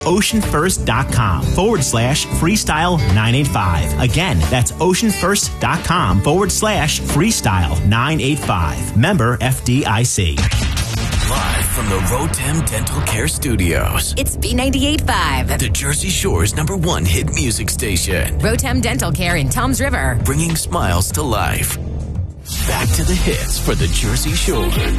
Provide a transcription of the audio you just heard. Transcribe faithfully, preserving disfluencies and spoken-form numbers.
oceanfirst.com forward slash freestyle 985. Again, that's oceanfirst.com forward slash freestyle 985. Member F D I C. Live from the Rotem Dental Care Studios. It's B ninety-eight point five. The Jersey Shore's number one hit music station. Rotem Dental Care in Toms River. Bringing smiles to life. Back to the hits for the Jersey Shore.